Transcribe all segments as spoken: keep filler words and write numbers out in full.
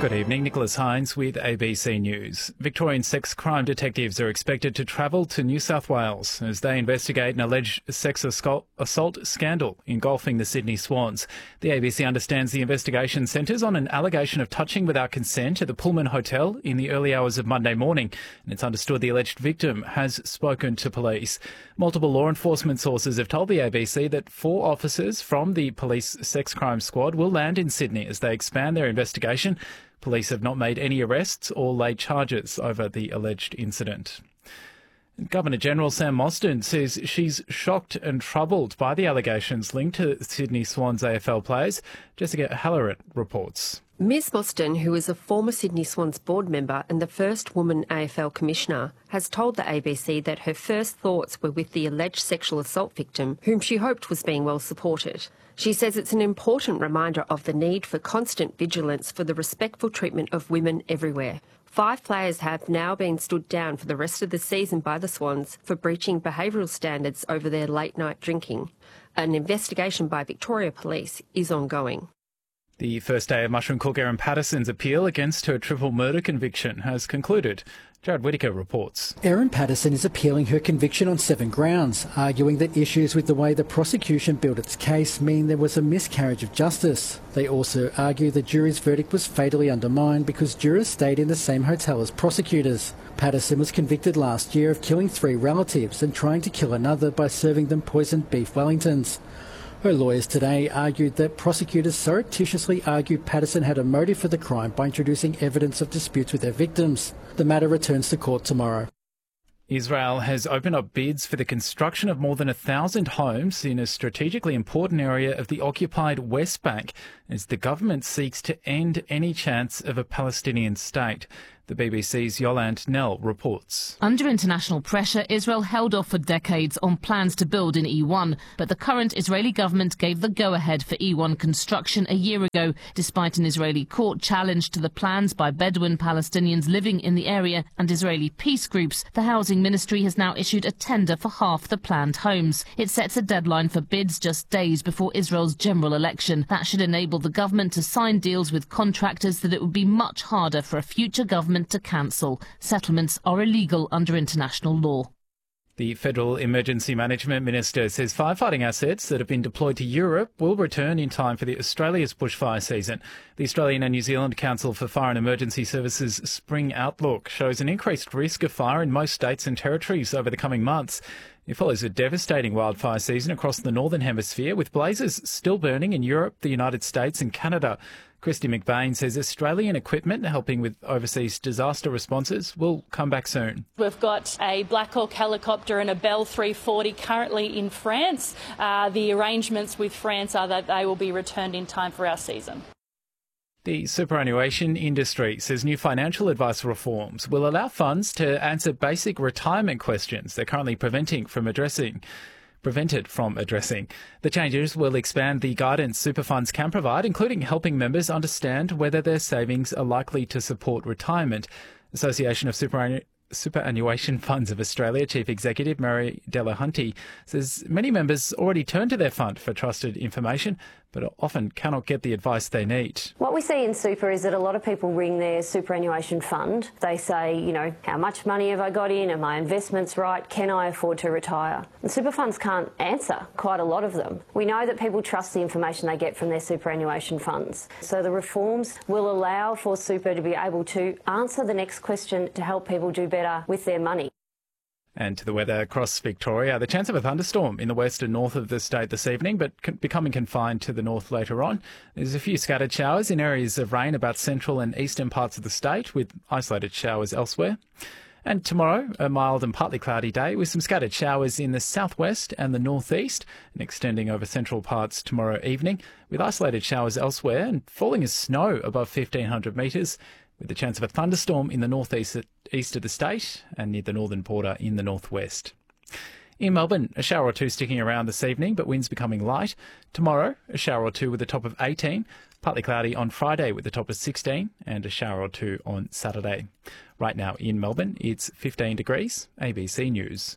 Good evening, Nicholas Hines with A B C News. Victorian sex crime detectives are expected to travel to New South Wales as they investigate an alleged sex assault scandal engulfing the Sydney Swans. The A B C understands the investigation centres on an allegation of touching without consent at the Pullman Hotel in the early hours of Monday morning, and it's understood the alleged victim has spoken to police. Multiple law enforcement sources have told the A B C that four officers from the police sex crime squad will land in Sydney as they expand their investigation. Police have not made any arrests or laid charges over the alleged incident. Governor-General Sam Mostyn says she's shocked and troubled by the allegations linked to Sydney Swans A F L players. Jessica Halleran reports. Ms Mostyn, who is a former Sydney Swans board member and the first woman A F L commissioner, has told the A B C that her first thoughts were with the alleged sexual assault victim, whom she hoped was being well supported. She says it's an important reminder of the need for constant vigilance for the respectful treatment of women everywhere. Five players have now been stood down for the rest of the season by the Swans for breaching behavioural standards over their late-night drinking. An investigation by Victoria Police is ongoing. The first day of mushroom cook Erin Patterson's appeal against her triple murder conviction has concluded. Jared Whittaker reports. Erin Patterson is appealing her conviction on seven grounds, arguing that issues with the way the prosecution built its case mean there was a miscarriage of justice. They also argue the jury's verdict was fatally undermined because jurors stayed in the same hotel as prosecutors. Patterson was convicted last year of killing three relatives and trying to kill another by serving them poisoned beef Wellingtons. Her lawyers today argued that prosecutors surreptitiously argued Patterson had a motive for the crime by introducing evidence of disputes with their victims. The matter returns to court tomorrow. Israel has opened up bids for the construction of more than a thousand homes in a strategically important area of the occupied West Bank as the government seeks to end any chance of a Palestinian state. The B B C's Yolande Knell reports. Under international pressure, Israel held off for decades on plans to build in E one, but the current Israeli government gave the go-ahead for E one construction a year ago, despite an Israeli court challenge to the plans by Bedouin Palestinians living in the area and Israeli peace groups. The Housing Ministry has now issued a tender for half the planned homes. It sets a deadline for bids just days before Israel's general election. That should enable the government to sign deals with contractors that it would be much harder for a future government to cancel. Settlements are illegal under international law. The Federal Emergency Management Minister says firefighting assets that have been deployed to Europe will return in time for the Australia's bushfire season. The Australian and New Zealand Council for Fire and Emergency Services Spring Outlook shows an increased risk of fire in most states and territories over the coming months. It follows a devastating wildfire season across the Northern Hemisphere, with blazes still burning in Europe, the United States and Canada. Christy McBain says Australian equipment helping with overseas disaster responses will come back soon. We've got a Black Hawk helicopter and a Bell three forty currently in France. Uh, the arrangements with France are that they will be returned in time for our season. The superannuation industry says new financial advice reforms will allow funds to answer basic retirement questions they're currently preventing from addressing. prevented from addressing. The changes will expand the guidance super funds can provide, including helping members understand whether their savings are likely to support retirement. Association of Superannu- Superannuation Funds of Australia Chief Executive Mary Delahunty says many members already turn to their fund for trusted information, but often cannot get the advice they need. What we see in super is that a lot of people ring their superannuation fund. They say, you know, how much money have I got in? Are my investments right? Can I afford to retire? And super funds can't answer quite a lot of them. We know that people trust the information they get from their superannuation funds. So the reforms will allow for super to be able to answer the next question to help people do better with their money. And to the weather across Victoria, the chance of a thunderstorm in the west and north of the state this evening, but becoming confined to the north later on. There's a few scattered showers in areas of rain about central and eastern parts of the state, with isolated showers elsewhere. And tomorrow, a mild and partly cloudy day with some scattered showers in the southwest and the northeast, and extending over central parts tomorrow evening, with isolated showers elsewhere and falling as snow above fifteen hundred metres, with the chance of a thunderstorm in the northeast east of the state and near the northern border in the northwest. In Melbourne, a shower or two sticking around this evening, but winds becoming light. Tomorrow, a shower or two with a top of eighteen, partly cloudy on Friday with a top of sixteen, and a shower or two on Saturday. Right now in Melbourne, it's fifteen degrees. A B C News.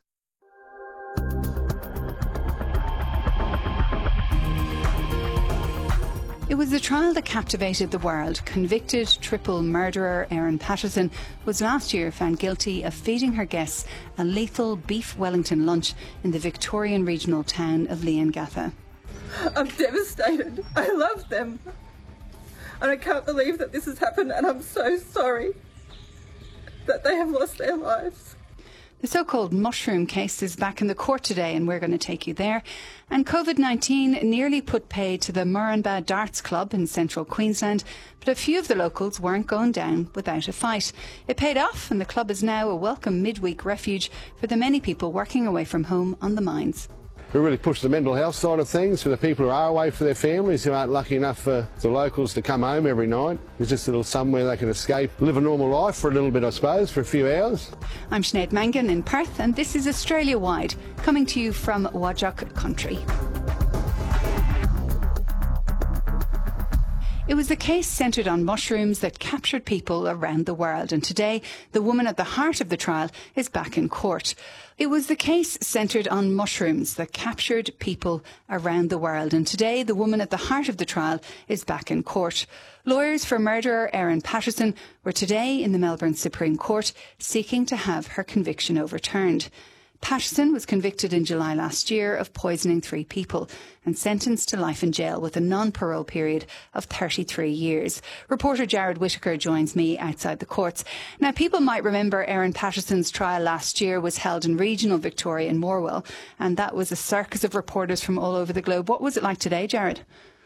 It was the trial that captivated the world. Convicted triple murderer Erin Patterson was last year found guilty of feeding her guests a lethal beef Wellington lunch in the Victorian regional town of Leongatha. I'm devastated. I love them. And I can't believe that this has happened, and I'm so sorry that they have lost their lives. The so-called mushroom case is back in the court today, and we're going to take you there. And COVID nineteen nearly put pay to the Murrumba Darts Club in central Queensland, but a few of the locals weren't going down without a fight. It paid off, and the club is now a welcome midweek refuge for the many people working away from home on the mines. We really push the mental health side of things for the people who are away for their families, who aren't lucky enough for the locals to come home every night. There's just a little somewhere they can escape, live a normal life for a little bit, I suppose, for a few hours. I'm Sinead Mangan in Perth, and this is Australia Wide, coming to you from Whadjuk country. It was a case centred on mushrooms that captured people around the world, and today the woman at the heart of the trial is back in court. It was the case centred on mushrooms that captured people around the world, and today the woman at the heart of the trial is back in court. Lawyers for murderer Erin Patterson were today in the Melbourne Supreme Court seeking to have her conviction overturned. Patterson was convicted in July last year of poisoning three people and sentenced to life in jail with a non-parole period of thirty-three years. Reporter Jared Whittaker joins me outside the courts. Now, people might remember Erin Patterson's trial last year was held in regional Victoria in Morwell, and that was a circus of reporters from all over the globe. What was it like today, Jared?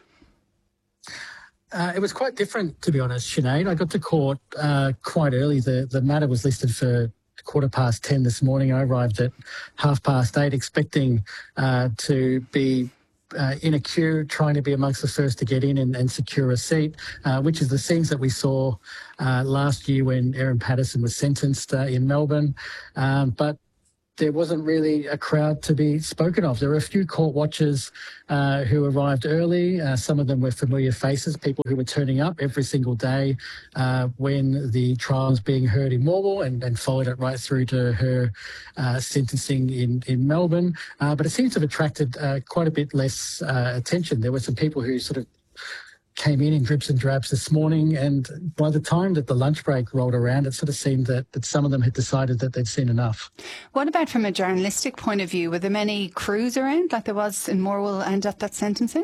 Uh, it was quite different, to be honest, Sinead. I got to court uh, quite early. The, the matter was listed for quarter past ten this morning. I arrived at half past eight, expecting uh, to be uh, in a queue, trying to be amongst the first to get in and, and secure a seat, uh, which is the scenes that we saw uh, last year when Erin Patterson was sentenced uh, in Melbourne. Um, but there wasn't really a crowd to be spoken of. There were a few court watchers uh, who arrived early. Uh, some of them were familiar faces, people who were turning up every single day uh, when the trial was being heard in Morwell, and, and followed it right through to her uh, sentencing in, in Melbourne. Uh, but it seems to have attracted uh, quite a bit less uh, attention. There were some people who sort of came in in drips and drabs this morning, and by the time that the lunch break rolled around, it sort of seemed that, that some of them had decided that they'd seen enough. What about from a journalistic point of view? Were there many crews around like there was in Morwell and at that sentencing?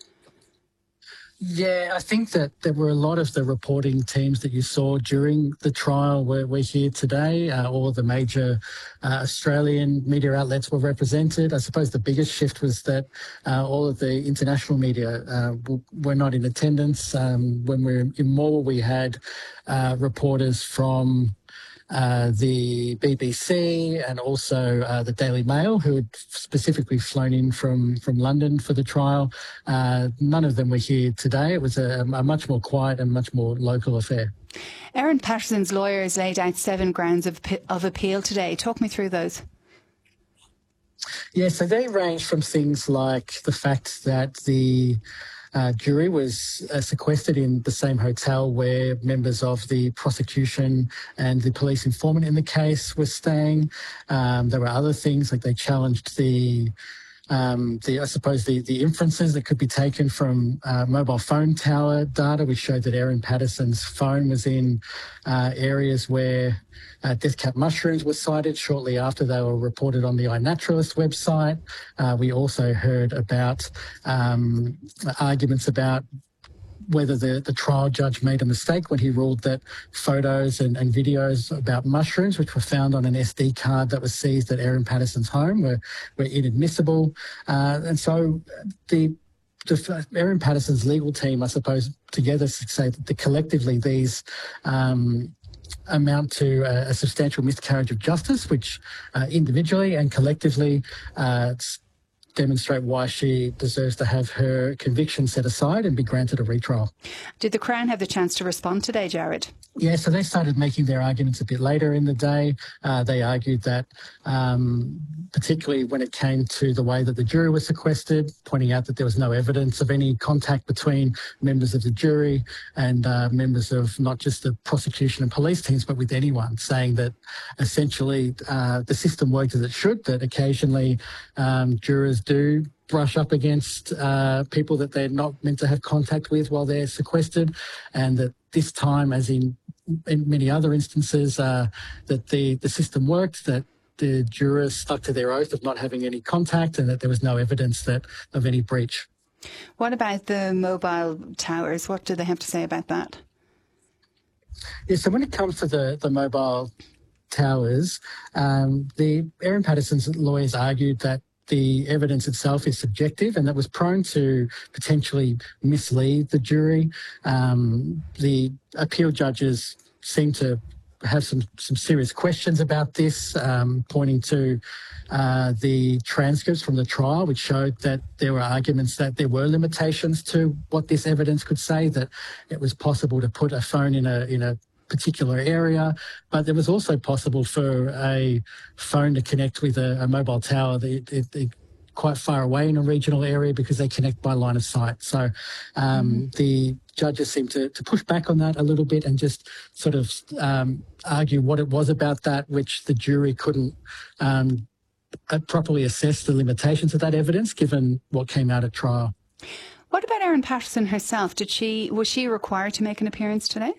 Yeah, I think that there were a lot of the reporting teams that you saw during the trial were, were here today. Uh, all the major uh, Australian media outlets were represented. I suppose the biggest shift was that uh, all of the international media uh, w- were not in attendance. Um, when we were in Morwell, we had uh, reporters from Uh, the B B C and also uh, the Daily Mail, who had specifically flown in from, from London for the trial. Uh, none of them were here today. It was a, a much more quiet and much more local affair. Erin Patterson's lawyers laid out seven grounds of, of appeal today. Talk me through those. Yeah, so they range from things like the fact that the Uh, jury was uh, sequestered in the same hotel where members of the prosecution and the police informant in the case were staying. Um, there were other things, like they challenged the, um, the I suppose, the, the inferences that could be taken from uh, mobile phone tower data, which showed that Erin Patterson's phone was in uh, areas where Uh, death cap mushrooms were cited shortly after they were reported on the iNaturalist website. Uh, we also heard about um, arguments about whether the, the trial judge made a mistake when he ruled that photos and, and videos about mushrooms, which were found on an S D card that was seized at Erin Patterson's home, were, were inadmissible. Uh, and so the The, Erin Patterson's legal team, I suppose, together say that collectively these um, amount to a, a substantial miscarriage of justice, which uh, individually and collectively uh, demonstrate why she deserves to have her conviction set aside and be granted a retrial. Did the Crown have the chance to respond today, Jared? Yeah, so they started making their arguments a bit later in the day. Uh, they argued that, um, particularly when it came to the way that the jury was sequestered, pointing out that there was no evidence of any contact between members of the jury and uh, members of not just the prosecution and police teams, but with anyone, saying that essentially uh, the system worked as it should, that occasionally um, jurors prisoners do brush up against uh, people that they're not meant to have contact with while they're sequestered, and that this time, as in, in many other instances, uh, that the, the system worked, that the jurors stuck to their oath of not having any contact, and that there was no evidence that of any breach. What about the mobile towers? What do they have to say about that? Yeah, so when it comes to the, the mobile towers, um, the Erin Patterson's lawyers argued that the evidence itself is subjective and that was prone to potentially mislead the jury. Um, the appeal judges seem to have some, some serious questions about this, um, pointing to uh, the transcripts from the trial, which showed that there were arguments that there were limitations to what this evidence could say, that it was possible to put a phone in a in a particular area, but it was also possible for a phone to connect with a, a mobile tower that it, it, quite far away in a regional area because they connect by line of sight. So um, mm-hmm. the judges seem to, to push back on that a little bit and just sort of um, argue what it was about that which the jury couldn't um, properly assess the limitations of that evidence given what came out at trial. What about Erin Patterson herself? Did she was she required to make an appearance today?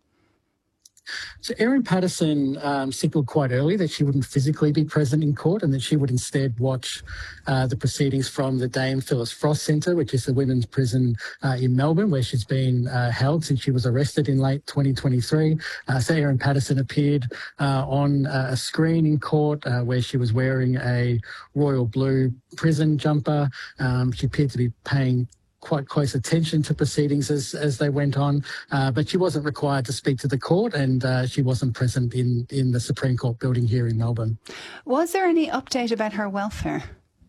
So Erin Patterson um, signalled quite early that she wouldn't physically be present in court and that she would instead watch uh, the proceedings from the Dame Phyllis Frost Centre, which is the women's prison uh, in Melbourne, where she's been uh, held since she was arrested in late twenty twenty-three. Uh, so Erin Patterson appeared uh, on uh, a screen in court uh, where she was wearing a royal blue prison jumper. Um, she appeared to be paying quite close attention to proceedings as, as they went on, uh, but she wasn't required to speak to the court and uh, she wasn't present in, in the Supreme Court building here in Melbourne. Was there any update about her welfare?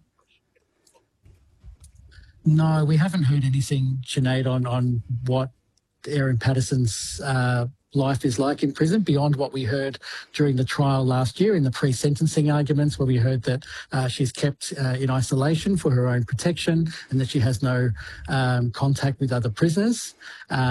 No, we haven't heard anything, Sinead, on, on what Erin Patterson's uh, life is like in prison beyond what we heard during the trial last year in the pre-sentencing arguments, where we heard that uh, she's kept uh, in isolation for her own protection and that she has no um, contact with other prisoners. Uh,